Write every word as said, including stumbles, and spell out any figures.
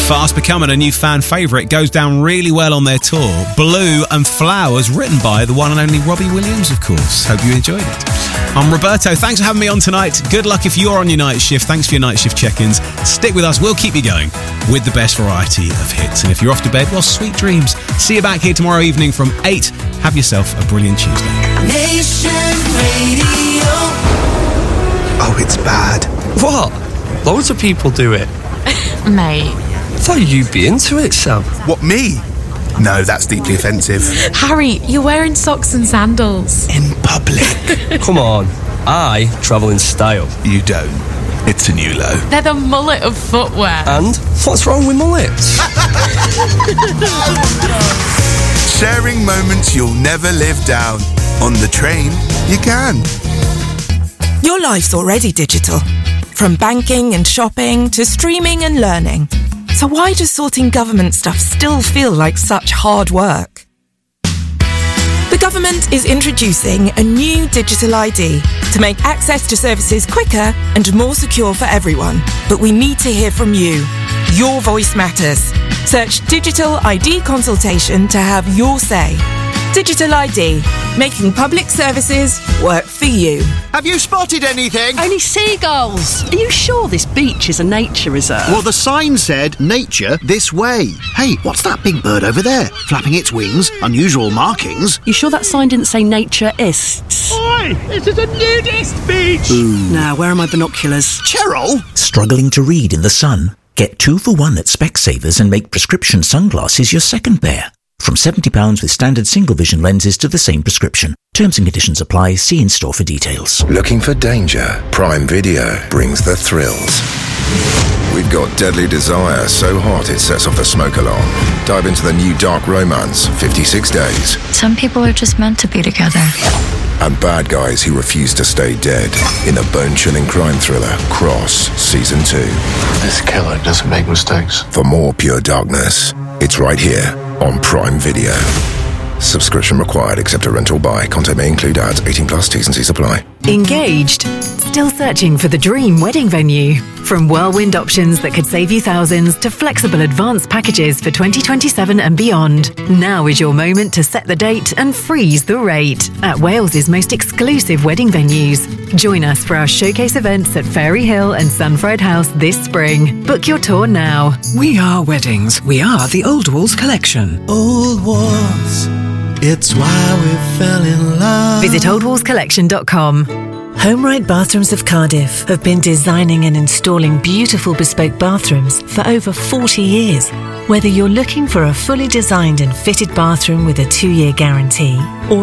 Fast becoming a new fan favourite, goes down really well on their tour. Blue and Flowers, written by the one and only Robbie Williams, of course. Hope you enjoyed it. I'm Roberto. Thanks for having me on tonight. Good luck if you're on your night shift. Thanks for your night shift check-ins. Stick with us. We'll keep you going with the best variety of hits. And if you're off to bed, well, sweet dreams. See you back here tomorrow evening from eight. Have yourself a brilliant Tuesday. Nation Radio. Oh, it's bad. What? Loads of people do it. Mate. I thought you'd be into it, Sam. What, me? No, that's deeply offensive. Harry, you're wearing socks and sandals. In public. Come on. I travel in style. You don't. It's a new low. They're the mullet of footwear. And what's wrong with mullets? Sharing moments you'll never live down. On the train, you can. Your life's already digital. From banking and shopping to streaming and learning. So why does sorting government stuff still feel like such hard work? The government is introducing a new digital I D to make access to services quicker and more secure for everyone. But we need to hear from you. Your voice matters. Search Digital I D Consultation to have your say. Digital I D, making public services work for you. Have you spotted anything? Only seagulls. Are you sure this beach is a nature reserve? Well, the sign said, nature this way. Hey, what's that big bird over there? Flapping its wings, unusual markings. You sure that sign didn't say naturists? Oi, this is a nudist beach. Ooh. Now, where are my binoculars? Cheryl? Struggling to read in the sun? Get two for one at Specsavers and make prescription sunglasses your second pair. From seventy pounds with standard single vision lenses to the same prescription. Terms and conditions apply. See in store for details. Looking for danger? Prime Video brings the thrills. We've got Deadly Desire, so hot it sets off the smoke alarm. Dive into the new dark romance, fifty-six days. Some people are just meant to be together. And bad guys who refuse to stay dead in the bone-chilling crime thriller, Cross, Season two. This killer doesn't make mistakes. For more pure darkness, it's right here on Prime Video. Subscription required except a rental buy. Content may include ads. eighteen plus. T's and C's apply. Engaged? Still searching for the dream wedding venue? From whirlwind options that could save you thousands to flexible advanced packages for twenty twenty-seven and beyond, now is your moment to set the date and freeze the rate at Wales's most exclusive wedding venues. Join us for our showcase events at Fairy Hill and Sunfred House this spring. Book your tour now. We are weddings. We are the Old Walls Collection. Old Walls, it's why we fell in love. Visit old walls collection dot com. HomeRight Bathrooms of Cardiff have been designing and installing beautiful bespoke bathrooms for over forty years. Whether you're looking for a fully designed and fitted bathroom with a two-year guarantee or